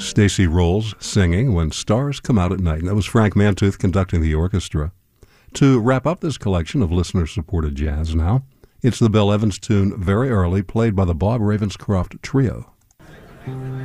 Stacey Rolls singing When Stars Come Out at Night. And that was Frank Mantooth conducting the orchestra. To wrap up this collection of listener-supported jazz now, it's the Bill Evans tune Very Early, played by the Bob Ravenscroft Trio.